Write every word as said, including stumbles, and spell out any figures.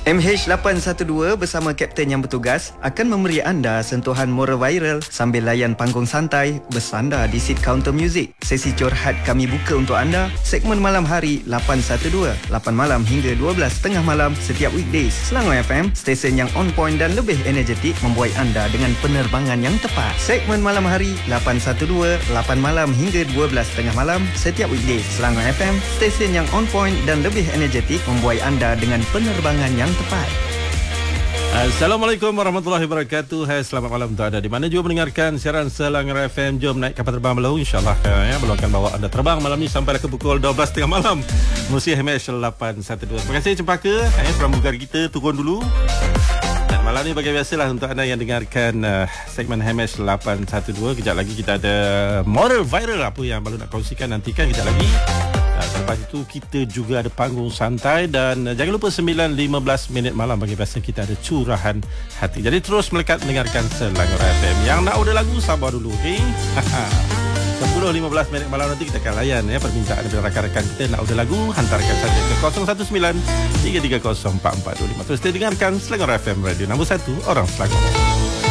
M H lapan satu dua bersama Kapten yang bertugas akan memberi anda sentuhan moral viral sambil layan panggung santai bersandar di seat counter music. Sesi curhat kami buka untuk anda, segmen malam hari lapan satu dua, lapan malam hingga dua belas tengah malam setiap weekdays. Selangor F M, stesen yang on point dan lebih energetik membuai anda dengan penerbangan yang tepat. Segmen malam hari lapan satu dua, lapan malam hingga dua belas tengah malam setiap weekdays. Selangor F M, stesen yang on point dan lebih energetik membuai anda dengan penerbangan yang tepat. Assalamualaikum warahmatullahi wabarakatuh. Hai, selamat malam untuk anda di mana juga mendengarkan siaran Selangor F M. Jom naik kapal terbang Belau, InsyaAllah ya, Belau akan bawa anda terbang malam ni sampai ke pukul dua belas tiga puluh malam Musi M H lapan satu dua. Terima kasih Cempaka eh, pramugari kita turun dulu. Dan malam ni bagi biasalah untuk anda yang dengarkan uh, segmen M H lapan satu dua. Kejap lagi kita ada moral viral apa yang baru nak kongsikan, nantikan kejap lagi. Uh, selepas itu kita juga ada panggung santai dan uh, jangan lupa sembilan lima belas minit malam bagi biasa kita ada curahan hati. Jadi terus melekat mendengarkan Selangor F M. Yang nak order lagu sabar dulu, okey? sepuluh lima belas minit malam nanti kita akan layan ya permintaan daripada rakan-rakan kita nak order lagu, hantarkan saja ke kosong satu sembilan tiga tiga kosong empat empat dua lima. Terus dengarkan Selangor F M, radio nombor satu orang Selangor.